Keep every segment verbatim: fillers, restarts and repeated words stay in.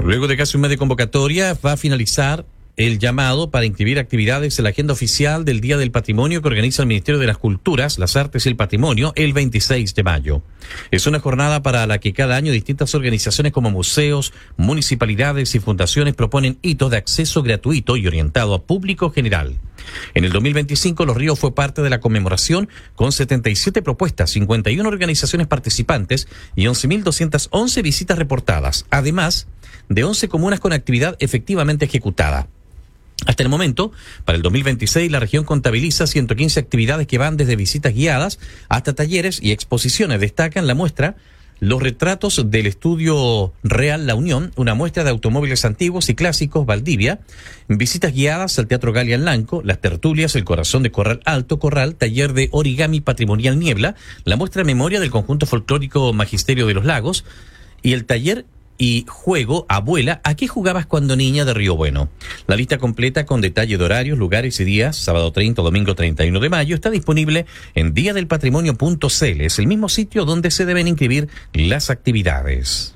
Luego de casi un mes de convocatoria, va a finalizar el llamado para inscribir actividades en la agenda oficial del Día del Patrimonio que organiza el Ministerio de las Culturas, las Artes y el Patrimonio el veintiséis de mayo. Es una jornada para la que cada año distintas organizaciones como museos, municipalidades y fundaciones proponen hitos de acceso gratuito y orientado a público general. En el dos mil veinticinco, Los Ríos fue parte de la conmemoración con setenta y siete propuestas, cincuenta y una organizaciones participantes y once mil doscientas once visitas reportadas, además de once comunas con actividad efectivamente ejecutada. Hasta el momento, para el dos mil veintiséis, la región contabiliza ciento quince actividades que van desde visitas guiadas hasta talleres y exposiciones. Destacan la muestra los retratos del estudio Real La Unión, una muestra de automóviles antiguos y clásicos Valdivia, visitas guiadas al Teatro Galia en Lanco, las tertulias El Corazón de Corral Alto Corral, taller de origami patrimonial Niebla, la muestra de memoria del conjunto folclórico Magisterio de los Lagos y el taller y juego Abuela, ¿a qué jugabas cuando niña? De Río Bueno. La lista completa con detalle de horarios, lugares y días, sábado treinta, domingo treinta y uno de mayo, está disponible en día del patrimonio punto c l. Es el mismo sitio donde se deben inscribir las actividades.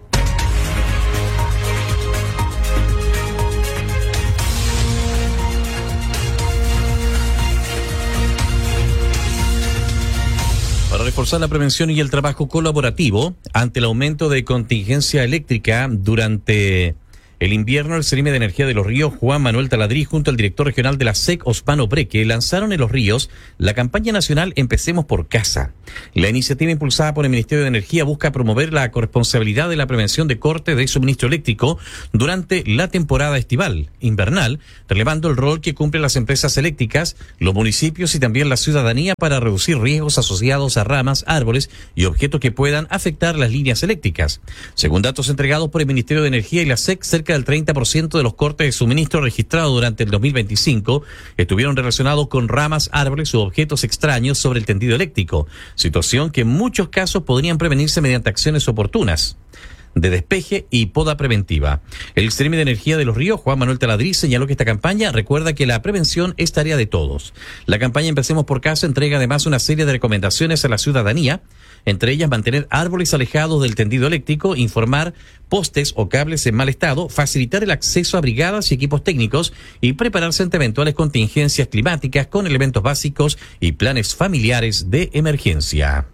Para reforzar la prevención y el trabajo colaborativo ante el aumento de contingencia eléctrica durante el invierno, el Cerime de Energía de Los Ríos, Juan Manuel Taladrí, junto al director regional de la S E C, Ospano Breque, lanzaron en Los Ríos la campaña nacional Empecemos por Casa. La iniciativa impulsada por el Ministerio de Energía busca promover la corresponsabilidad de la prevención de corte de suministro eléctrico durante la temporada estival, invernal, relevando el rol que cumplen las empresas eléctricas, los municipios y también la ciudadanía para reducir riesgos asociados a ramas, árboles y objetos que puedan afectar las líneas eléctricas. Según datos entregados por el Ministerio de Energía y la S E C, cerca del treinta por ciento de los cortes de suministro registrados durante el dos mil veinticinco estuvieron relacionados con ramas, árboles u objetos extraños sobre el tendido eléctrico, situación que en muchos casos podrían prevenirse mediante acciones oportunas de despeje y poda preventiva. El Cerime de Energía de Los Ríos, Juan Manuel Taladrí, señaló que esta campaña recuerda que la prevención es tarea de todos. La campaña Empecemos por Casa entrega además una serie de recomendaciones a la ciudadanía, entre ellas mantener árboles alejados del tendido eléctrico, informar postes o cables en mal estado, facilitar el acceso a brigadas y equipos técnicos y prepararse ante eventuales contingencias climáticas con elementos básicos y planes familiares de emergencia.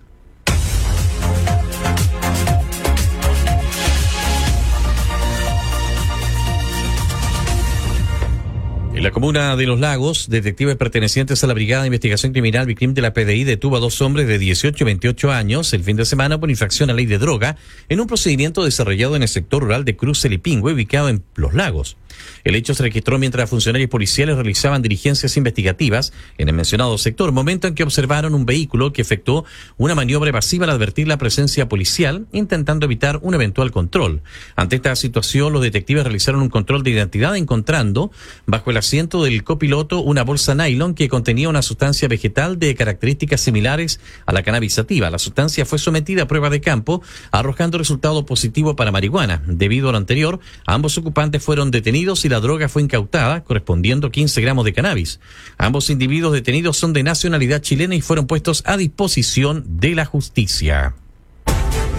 En la comuna de Los Lagos, detectives pertenecientes a la Brigada de Investigación Criminal Vicrim de la P D I detuvo a dos hombres de dieciocho y veintiocho años el fin de semana por infracción a ley de droga en un procedimiento desarrollado en el sector rural de Cruz Celipingüe, ubicado en Los Lagos. El hecho se registró mientras funcionarios policiales realizaban diligencias investigativas en el mencionado sector, momento en que observaron un vehículo que efectuó una maniobra evasiva al advertir la presencia policial, intentando evitar un eventual control. Ante esta situación, los detectives realizaron un control de identidad, encontrando bajo el asiento del copiloto una bolsa nylon que contenía una sustancia vegetal de características similares a la cannabis sativa. La sustancia fue sometida a prueba de campo, arrojando resultado positivo para marihuana. Debido a lo anterior, ambos ocupantes fueron detenidos y la droga fue incautada, correspondiendo quince gramos de cannabis. Ambos individuos detenidos son de nacionalidad chilena y fueron puestos a disposición de la justicia.